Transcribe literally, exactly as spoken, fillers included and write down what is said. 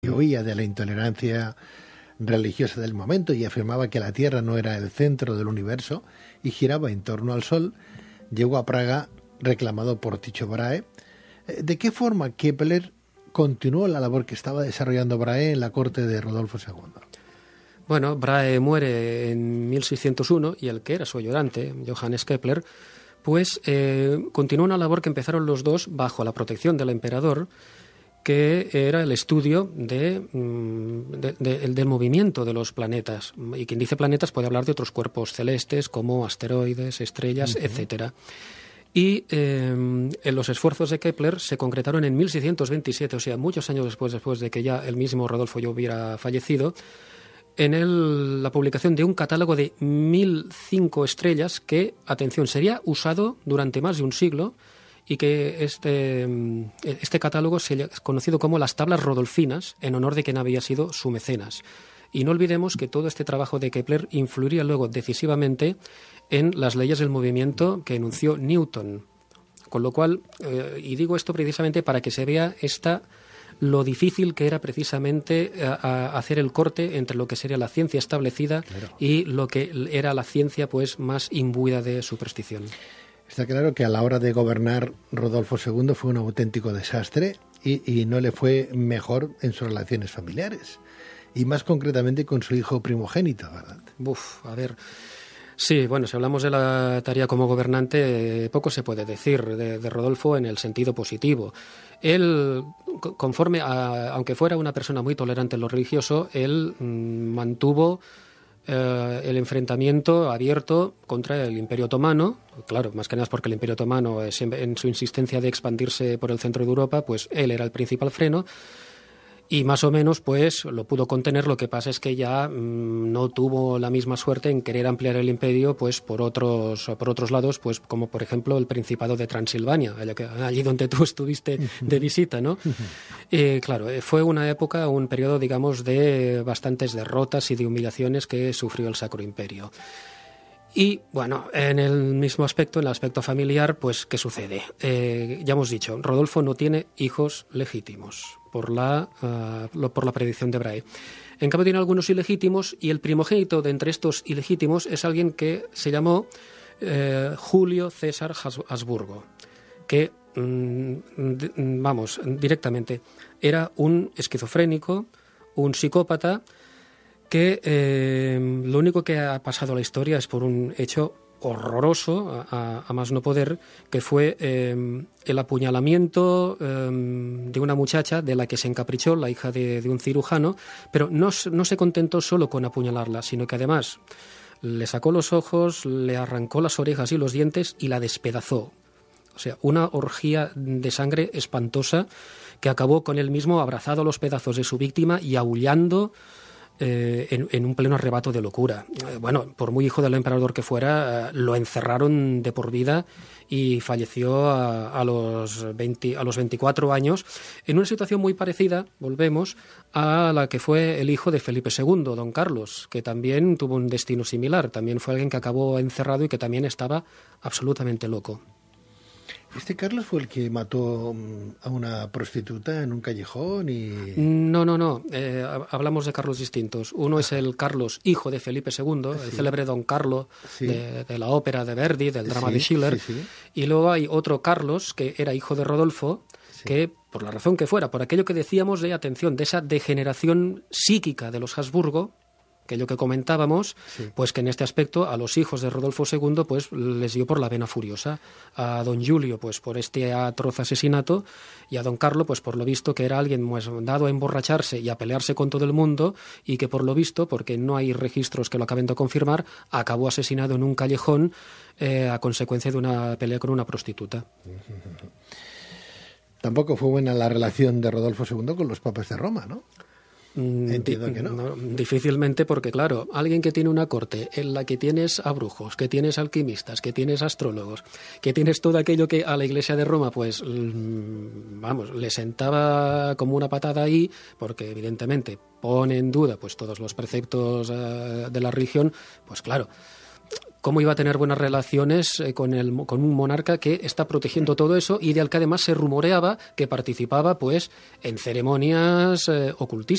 huía de la intolerancia religiosa del momento y afirmaba que la Tierra no era el centro del universo y giraba en torno al Sol, llegó a Praga reclamado por Tycho Brahe. ¿De qué forma Kepler continuó la labor que estaba desarrollando Brahe en la corte de Rodolfo segundo? Bueno, Brahe muere en mil seiscientos uno y el que era su ayudante, Johannes Kepler, pues eh, continuó una labor que empezaron los dos bajo la protección del emperador, que era el estudio de, de, de, del movimiento de los planetas. Y quien dice planetas puede hablar de otros cuerpos celestes como asteroides, estrellas, uh-huh. etcétera. Y eh, en los esfuerzos de Kepler se concretaron en mil seiscientos veintisiete, o sea, muchos años después, después de que ya el mismo Rodolfo ya hubiera fallecido, en el, la publicación de un catálogo de mil cinco estrellas que, atención, sería usado durante más de un siglo, y que este, este catálogo es conocido como las tablas rodolfinas, en honor de quien había sido su mecenas. Y no olvidemos que todo este trabajo de Kepler influiría luego decisivamente en las leyes del movimiento que enunció Newton. Con lo cual, eh, y digo esto precisamente para que se vea esta, lo difícil que era precisamente a, a hacer el corte entre lo que sería la ciencia establecida claro. y lo que era la ciencia pues más imbuida de superstición. Está claro que a la hora de gobernar Rodolfo segundo fue un auténtico desastre y, y no le fue mejor en sus relaciones familiares. Y más concretamente con su hijo primogénito, ¿verdad? Uf, a ver. Sí, bueno, si hablamos de la tarea como gobernante, eh, poco se puede decir de, de Rodolfo en el sentido positivo. Él, conforme a, aunque fuera una persona muy tolerante en lo religioso, él mmm, mantuvo Eh, el enfrentamiento abierto contra el Imperio Otomano, claro, más que nada porque el Imperio Otomano, eh, en su insistencia de expandirse por el centro de Europa, pues él era el principal freno y más o menos pues lo pudo contener. Lo que pasa es que ya mmm, no tuvo la misma suerte en querer ampliar el imperio pues por otros por otros lados, pues como por ejemplo el Principado de Transilvania, allí donde tú estuviste de visita, ¿no? Y claro, fue una época, un periodo, digamos, de bastantes derrotas y de humillaciones que sufrió el Sacro Imperio. Y, bueno, en el mismo aspecto, en el aspecto familiar, pues, ¿qué sucede? Eh, ya hemos dicho, Rodolfo no tiene hijos legítimos por la, uh, por la predicción de Brahe. En cambio, tiene algunos ilegítimos, y el primogénito de entre estos ilegítimos es alguien que se llamó eh, Julio César Habsburgo, que, mm, vamos, directamente, era un esquizofrénico, un psicópata, que eh, lo único que ha pasado a la historia es por un hecho horroroso, a, a más no poder, que fue eh, el apuñalamiento eh, de una muchacha de la que se encaprichó, la hija de, de un cirujano, pero no, no se contentó solo con apuñalarla, sino que además le sacó los ojos, le arrancó las orejas y los dientes y la despedazó. O sea, una orgía de sangre espantosa que acabó con él mismo abrazado a los pedazos de su víctima y aullando Eh, en, en un pleno arrebato de locura. Eh, bueno, por muy hijo del emperador que fuera, eh, lo encerraron de por vida y falleció a, a, los veinte, a los veinticuatro años en una situación muy parecida, volvemos, a la que fue el hijo de Felipe segundo, don Carlos, que también tuvo un destino similar. También fue alguien que acabó encerrado y que también estaba absolutamente loco. ¿Este Carlos fue el que mató a una prostituta en un callejón? Y... No, no, no. Eh, hablamos de Carlos distintos. Uno es el Carlos, hijo de Felipe segundo, sí. el célebre Don Carlo sí. de, de la ópera de Verdi, del drama sí, de Schiller. Sí, sí. Y luego hay otro Carlos, que era hijo de Rodolfo, sí. que, por la razón que fuera, por aquello que decíamos de, atención, de esa degeneración psíquica de los Habsburgo, aquello que comentábamos, sí. pues que en este aspecto a los hijos de Rodolfo segundo pues les dio por la vena furiosa. A don Julio pues por este atroz asesinato y a don Carlo pues por lo visto que era alguien pues, dado a emborracharse y a pelearse con todo el mundo y que por lo visto, porque no hay registros que lo acaben de confirmar, acabó asesinado en un callejón eh, a consecuencia de una pelea con una prostituta. Tampoco fue buena la relación de Rodolfo segundo con los papas de Roma, ¿no? Entiendo que no. no. Difícilmente, porque claro, alguien que tiene una corte en la que tienes a brujos, que tienes alquimistas, que tienes astrólogos, que tienes todo aquello que a la Iglesia de Roma, pues, vamos, le sentaba como una patada ahí, porque evidentemente pone en duda pues todos los preceptos uh, de la religión, pues claro, cómo iba a tener buenas relaciones eh, con, el, con un monarca que está protegiendo todo eso y del que además se rumoreaba que participaba pues en ceremonias eh, ocultistas.